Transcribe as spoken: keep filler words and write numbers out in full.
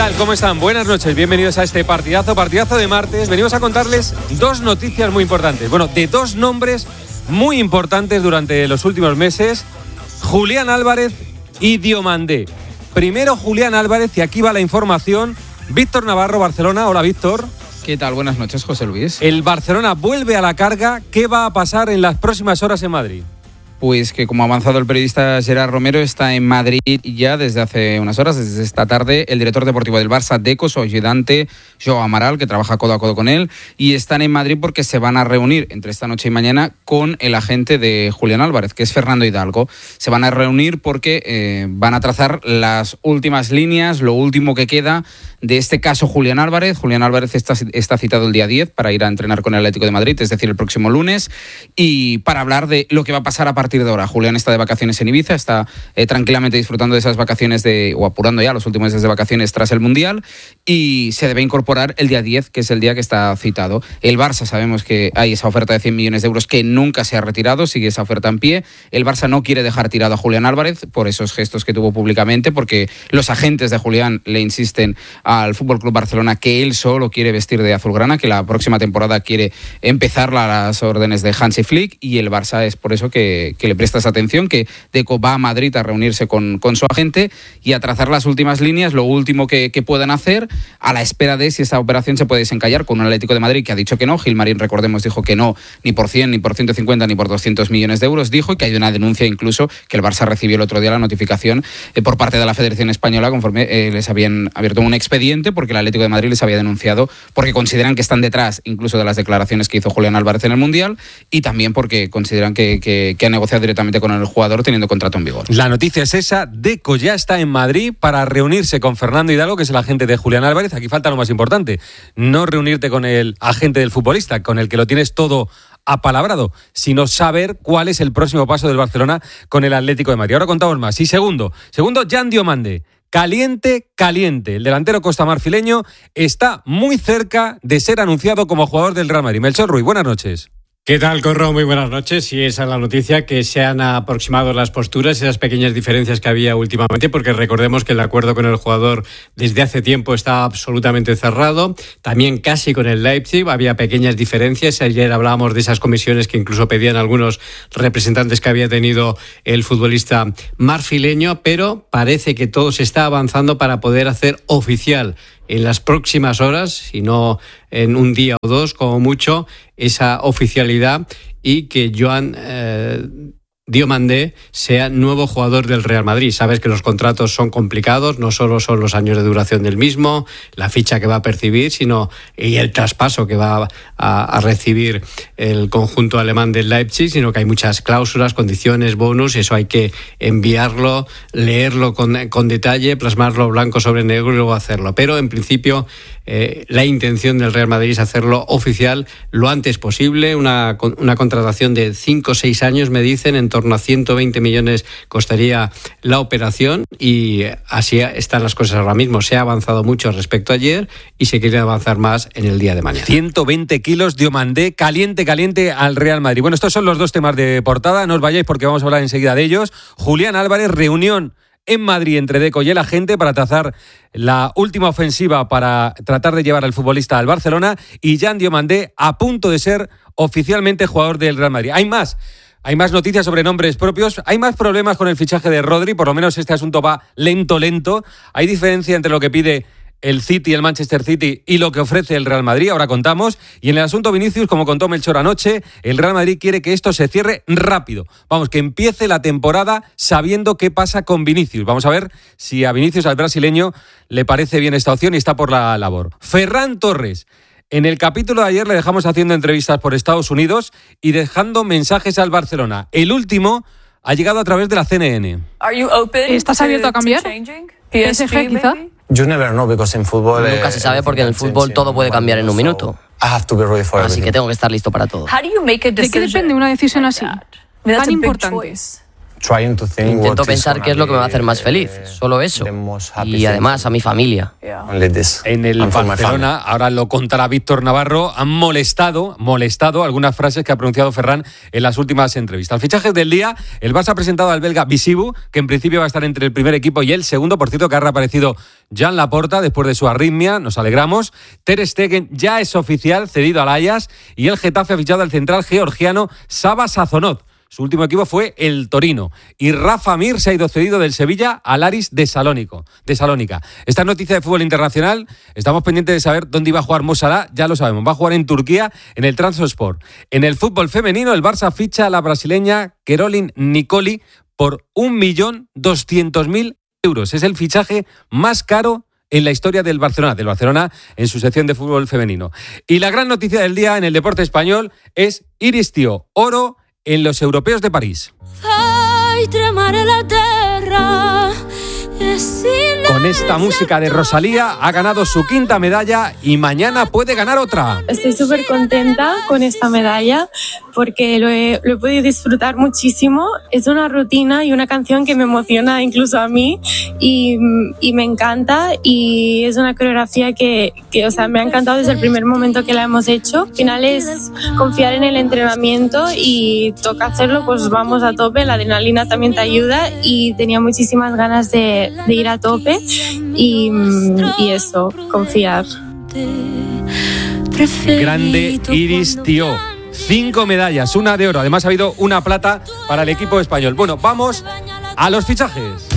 tal? ¿Cómo están? Buenas noches, bienvenidos a este partidazo, partidazo de martes. Venimos a contarles dos noticias muy importantes. Bueno, de dos nombres muy importantes durante los últimos meses. Julián Álvarez y Diomandé. Primero Julián Álvarez y aquí va la información. Víctor Navarro, Barcelona. Hola, Víctor. ¿Qué tal? Buenas noches, José Luis. El Barcelona vuelve a la carga. ¿Qué va a pasar en las próximas horas en Madrid? Pues que, como ha avanzado el periodista Gerard Romero, está en Madrid ya desde hace unas horas, desde esta tarde, el director deportivo del Barça, Deco, su ayudante, Joao Amaral, que trabaja codo a codo con él, y están en Madrid porque se van a reunir entre esta noche y mañana con el agente de Julián Álvarez, que es Fernando Hidalgo. Se van a reunir porque eh, van a trazar las últimas líneas, lo último que queda de este caso Julián Álvarez. Julián Álvarez está, está citado el día diez para ir a entrenar con el Atlético de Madrid, es decir, el próximo lunes, y para hablar de lo que va a pasar a partir de ahora. Julián está de vacaciones en Ibiza, está eh, tranquilamente disfrutando de esas vacaciones de, o apurando ya los últimos días de vacaciones tras el Mundial, y se debe incorporar el día diez, que es el día que está citado. El Barça, sabemos que hay esa oferta de cien millones de euros que nunca se ha retirado, sigue esa oferta en pie. El Barça no quiere dejar tirado a Julián Álvarez por esos gestos que tuvo públicamente, porque los agentes de Julián le insisten al F C Barcelona que él solo quiere vestir de azulgrana, que la próxima temporada quiere empezar las órdenes de Hansi Flick, y el Barça es por eso que, que le presta esa atención, que Deco va a Madrid a reunirse con, con su agente y a trazar las últimas líneas, lo último que, que puedan hacer, a la espera de si esa operación se puede desencallar con un Atlético de Madrid que ha dicho que no. Gilmarín, recordemos, dijo que no, ni por cien, ni por ciento cincuenta, ni por doscientos millones de euros, dijo, y que hay una denuncia incluso que el Barça recibió el otro día la notificación eh, por parte de la Federación Española, conforme eh, les habían abierto un expediente porque el Atlético de Madrid les había denunciado, porque consideran que están detrás incluso de las declaraciones que hizo Julián Álvarez en el Mundial, y también porque consideran que, que, que ha negociado directamente con el jugador teniendo contrato en vigor. La noticia es esa. Deco ya está en Madrid para reunirse con Fernando Hidalgo, que es el agente de Julián Álvarez. Aquí falta lo más importante, no reunirte con el agente del futbolista, con el que lo tienes todo apalabrado, sino saber cuál es el próximo paso del Barcelona con el Atlético de Madrid. Ahora contamos más. Y segundo, segundo, Jan Diomandé. Caliente, caliente. El delantero costamarfileño está muy cerca de ser anunciado como jugador del Real Madrid. Melchor Ruiz, buenas noches. ¿Qué tal, Corro? Muy buenas noches. Y esa es la noticia, que se han aproximado las posturas, esas pequeñas diferencias que había últimamente, porque recordemos que el acuerdo con el jugador desde hace tiempo está absolutamente cerrado. También casi con el Leipzig había pequeñas diferencias. Ayer hablábamos de esas comisiones que incluso pedían algunos representantes que había tenido el futbolista marfileño, pero parece que todo se está avanzando para poder hacer oficial en las próximas horas, si no en un día o dos como mucho, esa oficialidad, y que Joan eh, Diomandé sea nuevo jugador del Real Madrid. Sabes que los contratos son complicados, no solo son los años de duración del mismo, la ficha que va a percibir, sino y el traspaso que va a, a recibir el conjunto alemán del Leipzig, sino que hay muchas cláusulas, condiciones, bonus, eso hay que enviarlo, leerlo con, con detalle, plasmarlo blanco sobre negro y luego hacerlo. Pero en principio eh, la intención del Real Madrid es hacerlo oficial lo antes posible, una, una contratación de cinco o seis años, me dicen, en torno a ciento veinte millones costaría la operación, y así están las cosas ahora mismo. Se ha avanzado mucho respecto a ayer y se quiere avanzar más en el día de mañana. ciento veinte kilos Diomandé, caliente, caliente al Real Madrid. Bueno, estos son los dos temas de portada, no os vayáis porque vamos a hablar enseguida de ellos. Julián Álvarez, reunión en Madrid entre Deco y el agente para trazar la última ofensiva para tratar de llevar al futbolista al Barcelona, y Jan Diomandé a punto de ser oficialmente jugador del Real Madrid. Hay más. Hay más noticias sobre nombres propios, hay más problemas con el fichaje de Rodri, por lo menos este asunto va lento, lento. Hay diferencia entre lo que pide el City, el Manchester City, y lo que ofrece el Real Madrid, ahora contamos. Y en el asunto Vinicius, como contó Melchor anoche, el Real Madrid quiere que esto se cierre rápido. Vamos, que empiece la temporada sabiendo qué pasa con Vinicius. Vamos a ver si a Vinicius, al brasileño, le parece bien esta opción y está por la labor. Ferran Torres. En el capítulo de ayer le dejamos haciendo entrevistas por Estados Unidos y dejando mensajes al Barcelona. El último ha llegado a través de la C N N. ¿Estás abierto a cambiar? ¿P S G quizá? You never know, because in football, Nunca se sabe porque en el fútbol todo puede cambiar en un minuto. Así que tengo que estar listo para todo. ¿De qué depende una decisión así, tan importante? Intento pensar qué es lo que me va a hacer más feliz, solo eso. Y además a mi familia. En el Barcelona, ahora lo contará Víctor Navarro, han molestado, molestado algunas frases que ha pronunciado Ferran en las últimas entrevistas. Fichajes del día, el Barça ha presentado al belga Bisibu, que en principio va a estar entre el primer equipo y el segundo, por cierto que ha reaparecido Jan Laporta después de su arritmia, nos alegramos. Ter Stegen ya es oficial, cedido al Ajax, y el Getafe ha fichado al central georgiano Saba Sazonot. Su último equipo fue el Torino. Y Rafa Mir se ha ido cedido del Sevilla al Aris de Salónico, de Salónica. Esta noticia de fútbol internacional, estamos pendientes de saber dónde iba a jugar Mo Salah, ya lo sabemos, va a jugar en Turquía, en el Trabzonspor. En el fútbol femenino, el Barça ficha a la brasileña Caroline Nicoli por un millón doscientos mil euros. Es el fichaje más caro en la historia del Barcelona, del Barcelona en su sección de fútbol femenino. Y la gran noticia del día en el deporte español es Iris Tío, oro en los europeos de París. Con esta música de Rosalía ha ganado su quinta medalla y mañana puede ganar otra. Estoy súper contenta con esta medalla porque lo he, lo he podido disfrutar muchísimo. Es una rutina y una canción que me emociona incluso a mí y, y me encanta, y es una coreografía que, que o sea, me ha encantado desde el primer momento que la hemos hecho. Al final es confiar en el entrenamiento y toca hacerlo, pues vamos a tope, la adrenalina también te ayuda y tenía muchísimas ganas de, de ir a tope y, y eso, confiar. Grande Iris Tío. Cinco medallas, una de oro. Además ha habido una plata para el equipo español. Bueno, vamos a los fichajes.